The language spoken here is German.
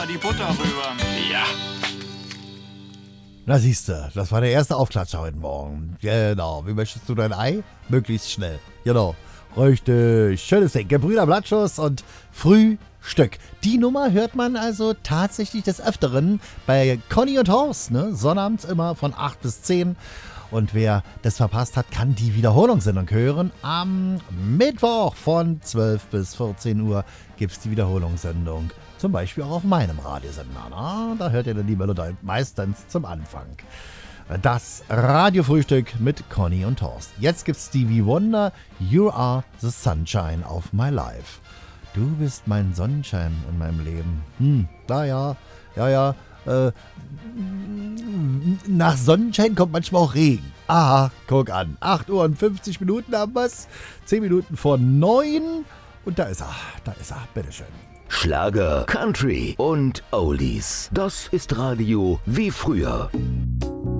Die Butter rüber. Ja. Na siehste, das war der erste Aufklatscher heute Morgen. Genau, wie möchtest du dein Ei? Möglichst schnell. Genau, richtig. Schönes Ding. Gebrüder Blattschuss und Frühstück. Die Nummer hört man also tatsächlich des Öfteren bei Conny und Horst, ne? Sonnabends immer von 8 bis 10. Und wer das verpasst hat, kann die Wiederholungssendung hören. Am Mittwoch von 12 bis 14 Uhr gibt es die Wiederholungssendung. Zum Beispiel auch auf meinem Radiosender. Na? Da hört ihr dann die Melodie meistens zum Anfang. Das Radiofrühstück mit Conny und Horst. Jetzt gibt's Stevie Wonder, You Are the Sunshine of My Life. Du bist mein Sonnenschein in meinem Leben. Ja. Nach Sonnenschein kommt manchmal auch Regen. Aha, guck an. 8 Uhr und 50 Minuten haben wir's. 10 Minuten vor 9. Und da ist er. Bitteschön. Schlager, Country und Oldies. Das ist Radio wie früher.